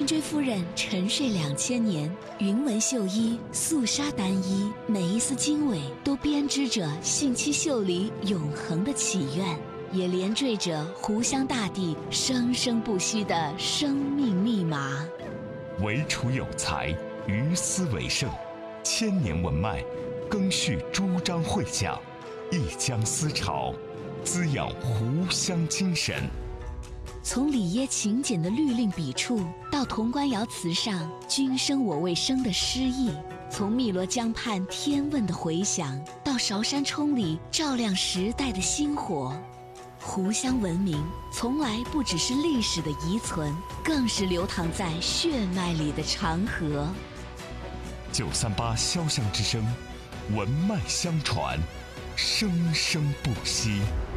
追夫人沉睡2000年，云纹绣衣，素纱单衣，每一丝经纬都编织着信妻秀里永恒的祈愿，也连缀着湖湘大地生生不息的生命密码。 惟楚有才，于斯为盛，千年文脉，更续朱张会讲，一江思潮，滋养湖湘精神。 从里耶勤俭的律令笔触，到潼关窑瓷上君生我未生的诗意；从汨罗江畔天问的回响，到韶山冲里照亮时代的星火。湖湘文明从来不只是历史的遗存，更是流淌在血脉里的长河。 938潇湘之声，文脉相传，生生不息。